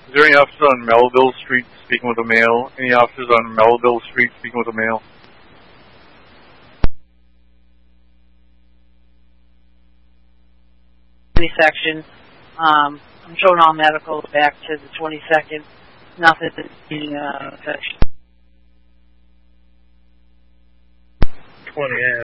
Is there any officers on Melville Street speaking with a male? Any officers on Melville Street speaking with a male? Section. I'm showing all medicals back to the 22nd. Nothing being section. 20